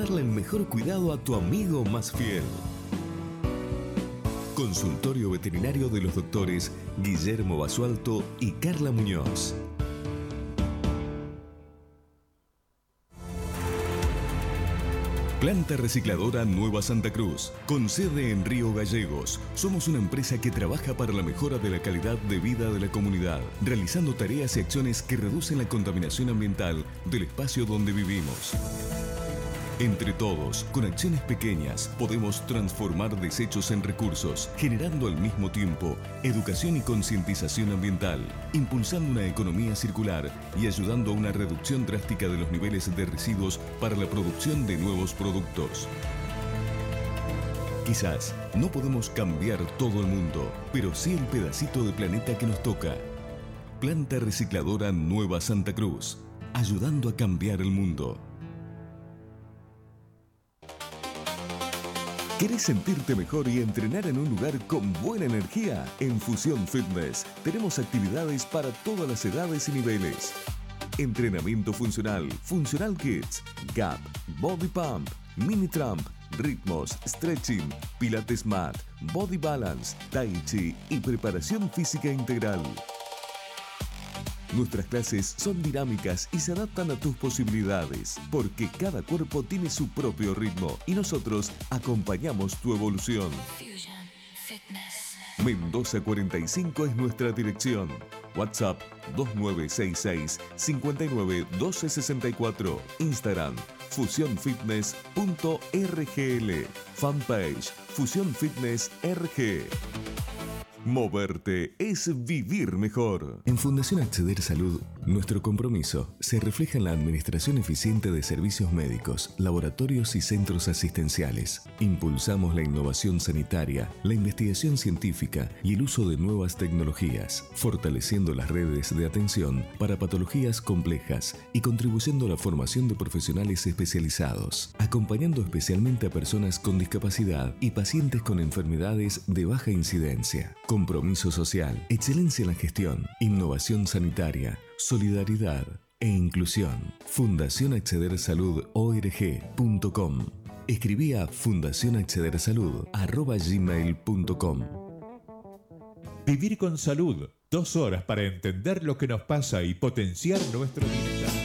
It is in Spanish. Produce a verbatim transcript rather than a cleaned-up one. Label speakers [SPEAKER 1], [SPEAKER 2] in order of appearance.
[SPEAKER 1] darle el mejor cuidado a tu amigo más fiel. Consultorio veterinario de los doctores Guillermo Basualto y Carla Muñoz. Planta Recicladora Nueva Santa Cruz, con sede en Río Gallegos. Somos una empresa que trabaja para la mejora de la calidad de vida de la comunidad, realizando tareas y acciones que reducen la contaminación ambiental del espacio donde vivimos. Entre todos, con acciones pequeñas, podemos transformar desechos en recursos, generando al mismo tiempo educación y concientización ambiental, impulsando una economía circular y ayudando a una reducción drástica de los niveles de residuos para la producción de nuevos productos. Quizás no podemos cambiar todo el mundo, pero sí el pedacito de planeta que nos toca. Planta Recicladora Nueva Santa Cruz, ayudando a cambiar el mundo. ¿Querés sentirte mejor y entrenar en un lugar con buena energía? En Fusión Fitness tenemos actividades para todas las edades y niveles. Entrenamiento funcional, Funcional Kids, Gap, Body Pump, Mini Tramp, ritmos, stretching, pilates mat, body balance, tai chi y preparación física integral. Nuestras clases son dinámicas y se adaptan a tus posibilidades, porque cada cuerpo tiene su propio ritmo y nosotros acompañamos tu evolución. Mendoza cuarenta y cinco es nuestra dirección. WhatsApp dos nueve seis seis, cinco nueve uno dos seis cuatro. Instagram fusión fitness punto r g l. Fanpage Fusión Fitness R G. Moverte es vivir mejor. En Fundación Acceder Salud, nuestro compromiso se refleja en la administración eficiente de servicios médicos, laboratorios y centros asistenciales. Impulsamos la innovación sanitaria, la investigación científica y el uso de nuevas tecnologías, fortaleciendo las redes de atención para patologías complejas y contribuyendo a la formación de profesionales especializados, acompañando especialmente a personas con discapacidad y pacientes con enfermedades de baja incidencia. Compromiso social, excelencia en la gestión, innovación sanitaria, solidaridad e inclusión. Fundación Acceder Salud O R G punto com. Escribí a fundación acceder salud arroba gmail punto com.
[SPEAKER 2] Vivir con salud. Dos horas para entender lo que nos pasa y potenciar nuestro bienestar.